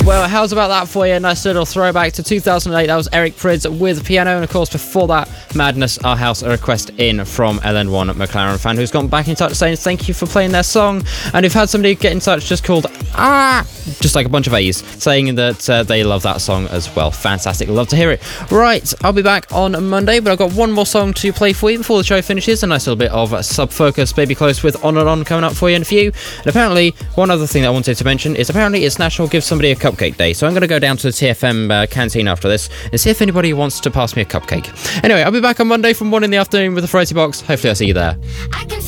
Well, how's about that for you? Nice little throwback to 2008. That was Eric Prydz with Piano. And of course, before that, Madness, Our House, a request in from LN1 McLaren fan who's gone back in touch saying thank you for playing their song. And we've had somebody get in touch just called just like a bunch of A's, saying that they love that song as well. Fantastic. Love to hear it. Right, I'll be back on Monday, but I've got one more song to play for you before the show finishes. A nice little bit of Sub Focus, Baby Close with On and On coming up for you in a few. And apparently, one other thing that I wanted to mention is apparently it's National Give Somebody a Cupcake Day. So I'm going to go down to the TFM canteen after this and see if anybody wants to pass me a cupcake. Anyway, I'll be back on Monday from 1 in the afternoon with the Variety Box. Hopefully I'll see you there.